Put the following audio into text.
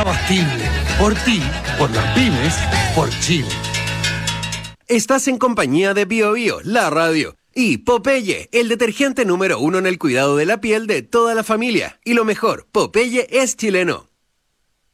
Abastible. Por ti, por las pymes, por Chile. Estás en compañía de BioBio, la radio. Y Popeye, el detergente número 1 en el cuidado de la piel de toda la familia. Y lo mejor, Popeye es chileno.